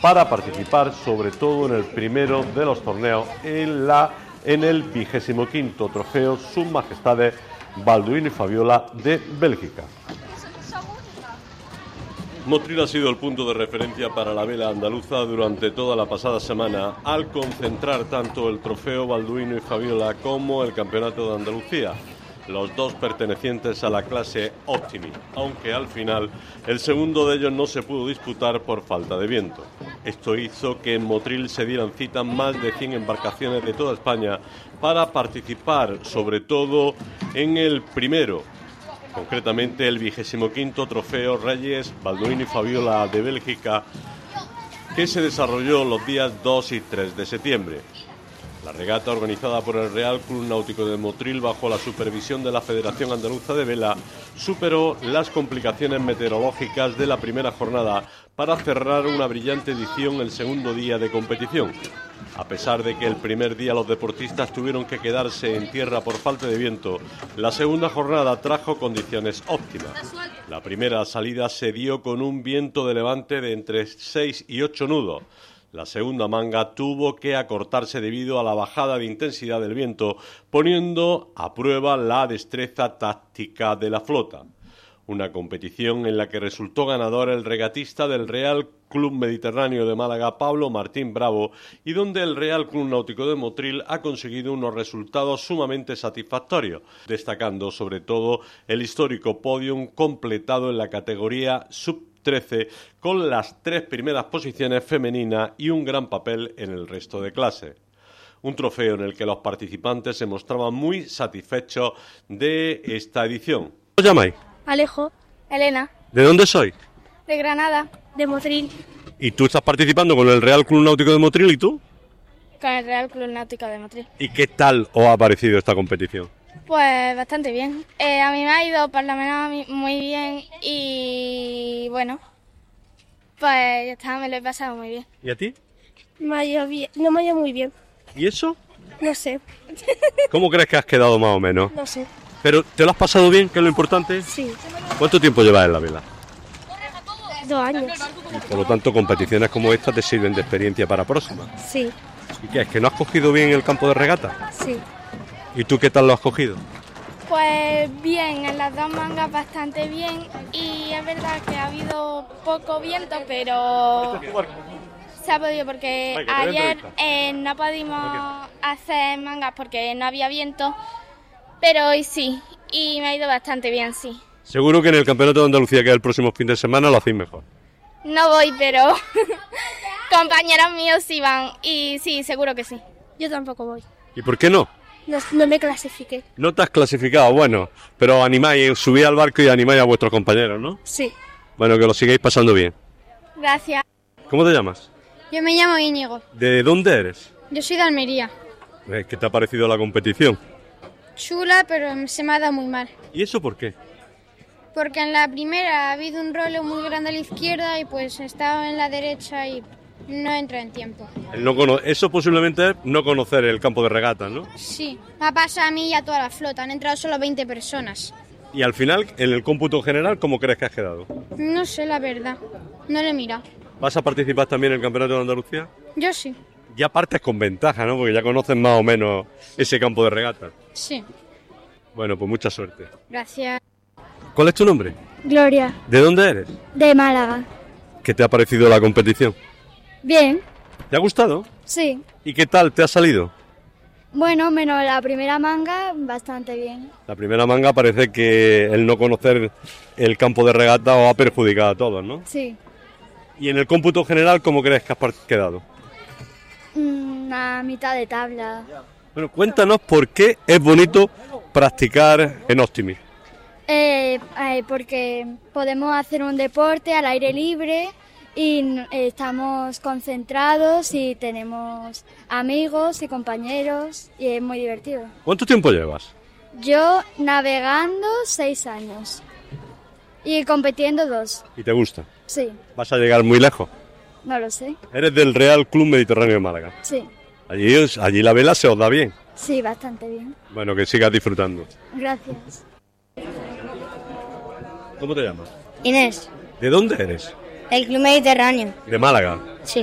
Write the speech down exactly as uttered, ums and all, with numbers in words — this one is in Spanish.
para participar sobre todo en el primero de los torneos en, la, en el vigésimo quinto trofeo Sus Majestades Balduino y Fabiola de Bélgica. Motril ha sido el punto de referencia para la vela andaluza durante toda la pasada semana, al concentrar tanto el trofeo Balduino y Fabiola como el Campeonato de Andalucía, los dos pertenecientes a la clase Optimi, aunque al final el segundo de ellos no se pudo disputar por falta de viento. Esto hizo que en Motril se dieran cita más de cien embarcaciones de toda España para participar, sobre todo en el primero, concretamente el vigésimo quinto trofeo Reyes Balduino y Fabiola de Bélgica, que se desarrolló los días dos y tres de septiembre. La regata, organizada por el Real Club Náutico de Motril bajo la supervisión de la Federación Andaluza de Vela, superó las complicaciones meteorológicas de la primera jornada para cerrar una brillante edición el segundo día de competición. A pesar de que el primer día los deportistas tuvieron que quedarse en tierra por falta de viento, la segunda jornada trajo condiciones óptimas. La primera salida se dio con un viento de levante de entre seis y ocho nudos. La segunda manga tuvo que acortarse debido a la bajada de intensidad del viento, poniendo a prueba la destreza táctica de la flota. Una competición en la que resultó ganador el regatista del Real Club Mediterráneo de Málaga, Pablo Martín Bravo, y donde el Real Club Náutico de Motril ha conseguido unos resultados sumamente satisfactorios, destacando sobre todo el histórico podium completado en la categoría sub trece con las tres primeras posiciones femeninas y un gran papel en el resto de clases. Un trofeo en el que los participantes se mostraban muy satisfechos de esta edición. ¿Cómo os llamáis? Alejo. Elena. ¿De dónde sois? De Granada. De Motril. ¿Y tú estás participando con el Real Club Náutico de Motril y tú? Con el Real Club Náutico de Motril. ¿Y qué tal os ha parecido esta competición? Pues bastante bien. Eh, a mí me ha ido por lo menos muy bien y bueno, pues ya está, me lo he pasado muy bien. ¿Y a ti? Me ha ido bien, no me ha ido muy bien. ¿Y eso? No sé. ¿Cómo crees que has quedado más o menos? No sé. ¿Pero te lo has pasado bien, que es lo importante? Sí. ¿Cuánto tiempo llevas en la vela? Dos años. Y por lo tanto, competiciones como esta te sirven de experiencia para próximas. Sí. ¿Y qué es? ¿Que no has cogido bien el campo de regata? Sí. ¿Y tú qué tal lo has cogido? Pues bien, en las dos mangas bastante bien y es verdad que ha habido poco viento, pero se ha podido porque ayer eh, no pudimos hacer mangas porque no había viento, pero hoy sí, y me ha ido bastante bien, sí. Seguro que en el Campeonato de Andalucía, que es el próximo fin de semana, lo hacéis mejor. No voy, pero compañeros míos sí van y sí, seguro que sí. Yo tampoco voy. ¿Y por qué no? No, no me clasifiqué. No te has clasificado, bueno, pero animáis, subís al barco y animáis a vuestros compañeros, ¿no? Sí. Bueno, que lo sigáis pasando bien. Gracias. ¿Cómo te llamas? Yo me llamo Íñigo. ¿De dónde eres? Yo soy de Almería. ¿Qué te ha parecido la competición? Chula, pero se me ha dado muy mal. ¿Y eso por qué? Porque en la primera ha habido un rollo muy grande a la izquierda y pues estaba en la derecha y no entra en tiempo. El no cono- Eso posiblemente es no conocer el campo de regatas, ¿no? Sí, me ha pasado a mí y a toda la flota. Han entrado solo veinte personas. Y al final, en el cómputo general, ¿cómo crees que has quedado? No sé, la verdad. No lo he mirado. ¿Vas a participar también en el Campeonato de Andalucía? Yo sí. Ya partes con ventaja, ¿no? Porque ya conoces más o menos ese campo de regatas. Sí. Bueno, pues mucha suerte. Gracias. ¿Cuál es tu nombre? Gloria. ¿De dónde eres? De Málaga. ¿Qué te ha parecido la competición? Bien. ¿Te ha gustado? Sí. ¿Y qué tal te ha salido? Bueno, menos la primera manga, bastante bien. La primera manga parece que el no conocer el campo de regata os ha perjudicado a todos, ¿no? Sí. ¿Y en el cómputo general cómo crees que has par- quedado? Una mitad de tabla. Bueno, cuéntanos por qué es bonito practicar en Optimi. Eh, eh, porque podemos hacer un deporte al aire libre y eh, estamos concentrados y tenemos amigos y compañeros y es muy divertido. ¿Cuánto tiempo llevas? Yo navegando seis años y compitiendo dos. ¿Y te gusta? Sí, ¿Vas a llegar muy lejos? no lo sé. Eres del Real Club Mediterráneo de Málaga. Sí, Allí, os- allí la vela se os da bien. sí, bastante bien. Bueno, que sigas disfrutando. Gracias. ¿Cómo te llamas? Inés, ¿De dónde eres? el Club Mediterráneo. De Málaga. Sí.